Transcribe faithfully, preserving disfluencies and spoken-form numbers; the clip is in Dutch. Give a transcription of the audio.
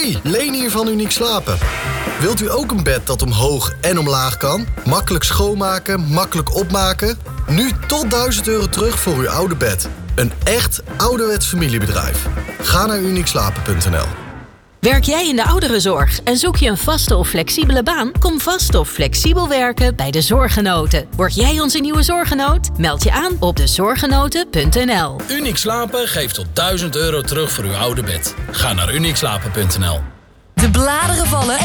Hey, Leen hier van Uniek Slapen. Wilt u ook een bed dat omhoog en omlaag kan? Makkelijk schoonmaken, makkelijk opmaken? Nu tot duizend euro terug voor uw oude bed. Een echt ouderwets familiebedrijf. Ga naar uniek slapen punt n l. Werk jij in de ouderenzorg en zoek je een vaste of flexibele baan? Kom vast of flexibel werken bij de Zorggenoten. Word jij onze nieuwe zorggenoot? Meld je aan op de zorggenoten punt n l. Uniek Slapen geeft tot duizend euro terug voor uw oude bed. Ga naar uniek slapen punt n l. De bladeren vallen